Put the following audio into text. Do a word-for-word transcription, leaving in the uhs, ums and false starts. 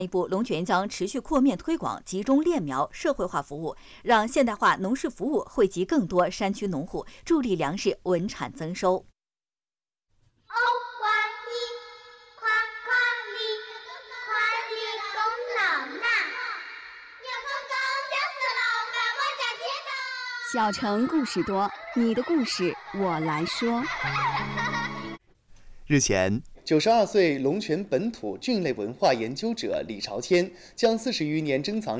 一步，龙泉将持续扩面推广集中链苗社会化服务，让现代化农事服务惠及更多山区农户，助力粮食稳产增收。 小城故事多，你的故事我来说。 日前，九十二岁龙泉本土菌类文化研究者李朝谦将四十余年珍藏